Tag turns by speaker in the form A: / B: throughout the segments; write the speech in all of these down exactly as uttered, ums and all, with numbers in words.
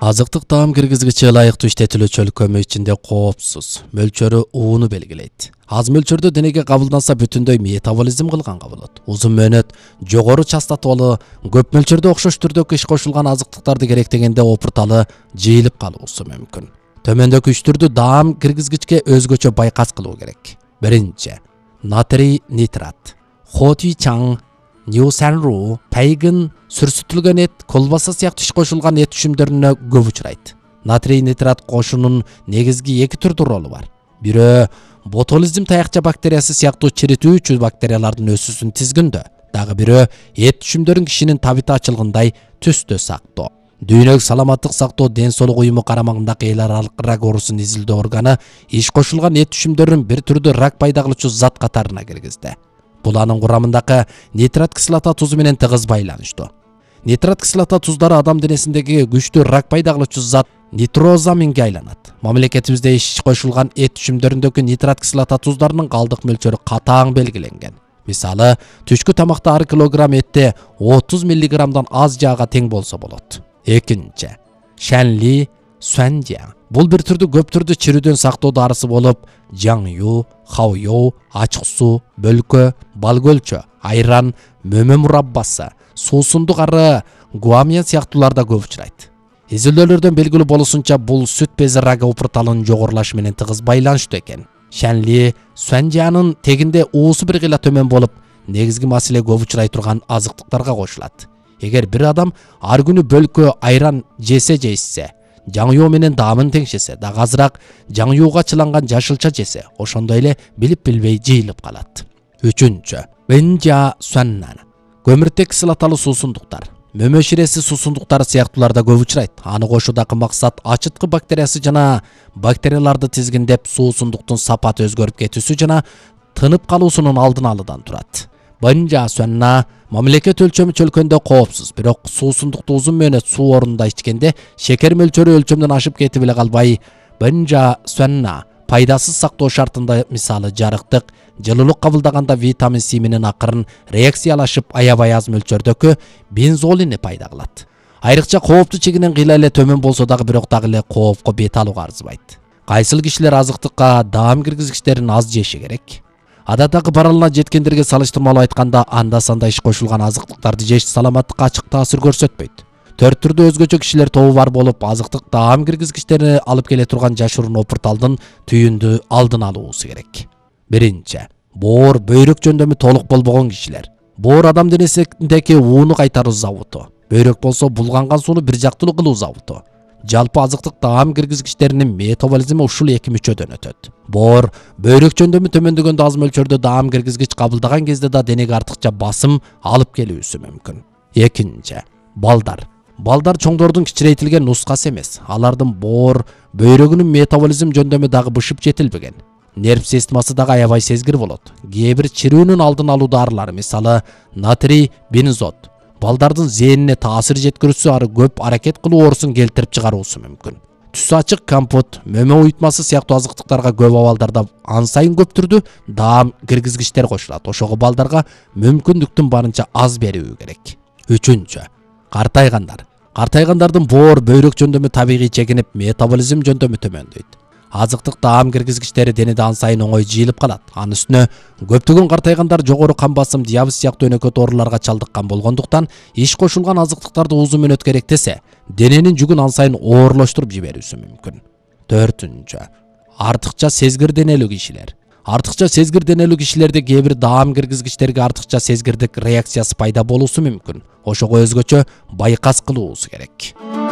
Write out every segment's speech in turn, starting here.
A: Азыктык таам киргизгичи ылайыктуу иштетилүүчү көмө ичинде коопсуз, мөлчөрү ууну белгилейт. Аз мөлчөрдө денеге кабылданса бүтүндөй метаболизм кылганга болот. Узун мөөнөт, жогору частоталуу, көп мөлчөрдө окшош түрдөгү иш кошулган азыктыктарды керектегенде опурталы жыйылып калуусу мүмкүн. Төмөндөгү үч түрдү даам киргизгичке өзгөчө байкас кылуу керек. Биринчи, натрий нитрат. Хоти чаң, Ньюсанру, тайгын, сүрсүтүлгөн эт, колбаса сыяктуу иш кошулган эт түшүмдөрүнө көп учурайт. Натрий нитрат кошунун негизги эки түрдүү ролу бар. Бирөө ботулизм таякча бактериясы сыяктуу чиритүүчү бактериялардын өсүүсүн тизгиндөө, дагы бирөө эт түшүмдөрүн кишинин табита-ачылгандай түстө сактоо. Дүйнөлүк саламаттык сактоо ден соолук уюму карамагындагы эл аралык рак оорусун изилдөө органы иш кошулган эт түшүмдөрүн бир түрдүү рак пайда кылуучу зат катарына киргизди. Бул анын курамындагы нитрат кислота тузу менен тыгыз байланыштуу. Нитрат кислота туздары адам денесиндеги күчтүү рак пайда кылуучу зат нитрозаминге айланат. Мамлекетибизде иш кошулган эт түшүмдөрүндөгү нитрат кислота туздарынын калдык мөлчөрү катаң белгиленген. Мисалы, түшкү тамакта ар килограмм этте отуз миллиграммдан аз жаага тең болсо болот. Экинчи, шанли суанжа. Бул бир түрдүү көп түрдүү чирүүдөн сактоо дарысы болуп, жаңю, хаоё, ачык суу, бөлкө, бал көлчө, айран, мөмө мураббасы, суусундук ары, гуамия сыяктууларда көп учурайт. Изилдөөлөрдөн белгилүү болушунча бул сүт бези рагы опурталынын жогорулашы менен тыгыз байланыштуу экен. Шанли суанжанын тегинде уусу бир кыйла төмөн болуп, негизги маселе көп учурай турган азыктыктарга кошулат. Эгер бир адам ар күнү бөлкө, айран жесе жейсе, жаңю менен даамын теңшесе, дагы азыраак жаңюга чыланган жашылча жесе, ошондой эле билип билбей жыйылып калат. Үчүнчү, бенжа суаннан. Көмүртек кислоталуу суусундуктар. Мөмө ширеси суусундуктары сыяктууларда көп учурайт. Аны кошуудагы максат ачыткы бактериясы жана бактерияларды тизгиндеп, суусундуктун сапаты өзгөрүп кетүүсү жана тынып калуусунун алдын алуудан турат. Бенжа суанна мамлекет өлчөмү чөлкөндө коопсуз, бирок суусундукту узун мөөнөт суу орунда ичкенде шекер мөлчөрү өлчөмдөн ашып кетип эле калбай, бенжа суанна пайдасыз сактоо шартында, мисалы жарыктык, жылуулук кабылдаганда витамин С менен акырын реакциялашып аябай аз мөлчөрдөгү бензолини пайда кылат. Айрыкча кооптуу чегинен кыйла эле төмөн болсо дагы бирок дагы эле коопко бет алууга арзыбайт. Кайсыл кишилер азыктыкка даам киргизгичтерин аз жеши керек? Адаттагы баралына жеткендерге салыштырмалуу айтканда, анда-санда иш кошулган азыктыктарды жеш саламаттыкка ачык таасир көрсөтпөйт. Төрт түрдүү өзгөчө кишилер тобу бар болуп, азыктык даам киргизгичтерин алып келе турган жашыруун опурталдын түйүндү алдын алуусу керек. Биринчи, боор бөйрөк жөндөмү толук болбогон кишилер. Боор адам денесиндеги ууну кайтаруу завуту. Бөйрөк болсо булганган сууну бир жактылуу кылуу завуту. Жалпы азыктык даам киргизгичтеринин метаболизми ушул эки мүчөдөн өтөт. Боор бөйрөк жөндөмү төмөндөгөндө аз мөлчөрдө даам киргизгич кабылдаган кезде да денеге артыкча басым алып келүүсү мүмкүн. Экинчи, балдар. Балдар чоңдордун кичирейтилген нускасы эмес. Алардын боор бөйрөгүнүн метаболизм жөндөмү дагы бышып жетилбеген. Нерв системасы дагы аябай сезгир болот. Кээ бир чирүүнүн алдын алуу дарылары, мисалы натрий бензот, балдардын зээнине таасир жеткирүүсү ары көп аракет кылуу оорусун келтирип чыгаруусу мүмкүн. Түсү ачык компот, мөмө уютмасы сыяктуу азыктыктарга көп абалдарда ан сайын көп түрдүү даам киргизгичтер кошулат. Ошого балдарга мүмкүндүктүн барынча аз берүү керек. Үчүнчү, картайгандар. Картайгандардын боор бөйрөк жөндөмү табигый чегинип, метаболизм жөндөмү төмөндөйт. Азыктык даам киргизгичтери денеде ан сайын оңой жыйылып калат. Анын үстүнө көптөгөн картайгандар жогору кан басым, диабет сыяктуу өнөкөт ооруларга чалдыккан болгондуктан иш кошулган азыктыктарды узун мөөнөт керектесе, дененин жүгүн ан сайын оорлоштуруп жиберүүсү мүмкүн. Төртүнчү, артыкча сезгир денелүү кишилер. Артыкча сезгир денелүү кишилерде кээ бир даам киргизгичтерге артыкча сезгирдик реакциясы пайда болуусу мүмкүн. Ошого өзгөчө байкас кылуусу керек.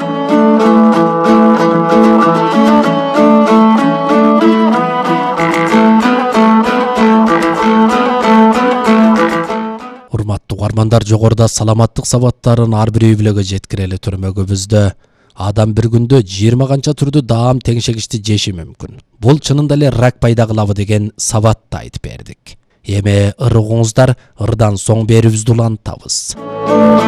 A: Урматтуу угармандар, жогоруда саламаттык сабаттарын ар бир үй бүлөгө жеткирели түрмөгүбүздө адам бир күндө жыйырма канча түрдүү даам теңшегичти жеши мүмкүн. Бул чынында эле рак пайда кылабы деген сабатты айтып бердик. Эми ырыгыңыздар, ырдан соң берүүбүздү улантабыз.